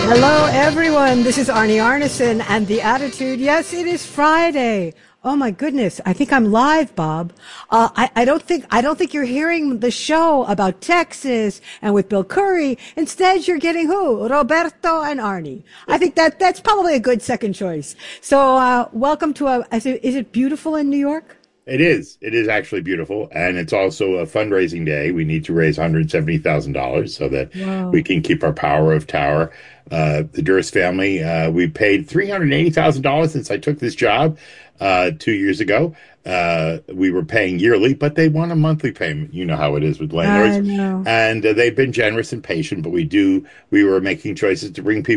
Hello, everyone. This is Arnie Arnesen and The Attitude. Yes, it is Friday. Oh my goodness. I think I'm live, Bob. I don't think you're hearing the show about Texas and with Bill Curry. Instead, you're getting who? Roberto and Arnie. I think that's probably a good second choice. So, welcome to is it beautiful in New York? It is. It is actually beautiful. And it's also a fundraising day. We need to raise $170,000 so that we Wow. can keep our power of tower. The Durst family, we paid $380,000 since I took this job 2 years ago. We were paying yearly, but they want a monthly payment. You know how it is with landlords. I know. And they've been generous and patient, but we were making choices to bring people